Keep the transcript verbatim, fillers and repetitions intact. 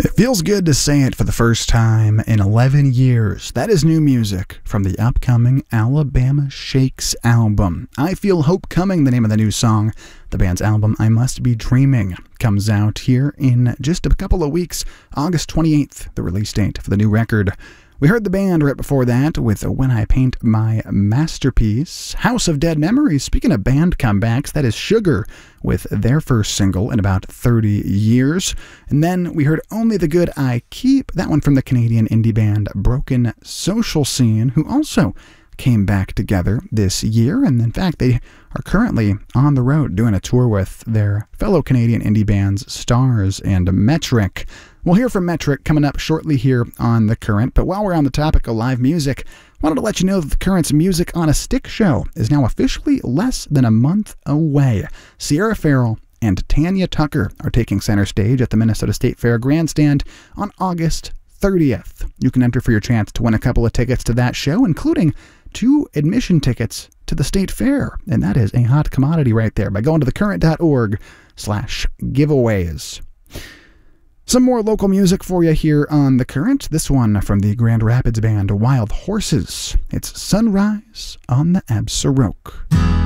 It feels good to say it for the first time in eleven years. That is new music from the upcoming Alabama Shakes album. I Feel Hope Coming, the name of the new song. The band's album, I Must Be Dreaming, comes out here in just a couple of weeks, August twenty-eighth, the release date for the new record. We heard the band right before that with When I Paint My Masterpiece. House of Dead Memories, speaking of band comebacks, that is Sugar with their first single in about thirty years. And then we heard Only the Good I Keep, that one from the Canadian indie band Broken Social Scene, who also came back together this year. And in fact, they are currently on the road doing a tour with their fellow Canadian indie bands Stars and Metric. We'll hear from Metric coming up shortly here on The Current, but while we're on the topic of live music, I wanted to let you know that The Current's Music on a Stick show is now officially less than a month away. Sierra Farrell and Tanya Tucker are taking center stage at the Minnesota State Fair Grandstand on August thirtieth. You can enter for your chance to win a couple of tickets to that show, including two admission tickets to the State Fair, and that is a hot commodity right there by going to thecurrent.org slash giveaways. Some more local music for you here on The Current. This one from the Grand Rapids band Wild Horses. It's Sunrise on the Absaroka.